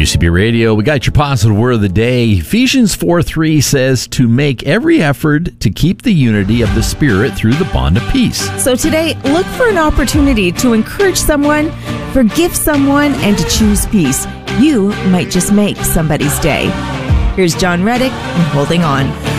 WCB Radio. We got your positive word of the day. Ephesians 4:3 says to make every effort to keep the unity of the Spirit through the bond of peace. So today, look for an opportunity to encourage someone, forgive someone, and to choose peace. You might just make somebody's day. Here's John Reddick and Holding On.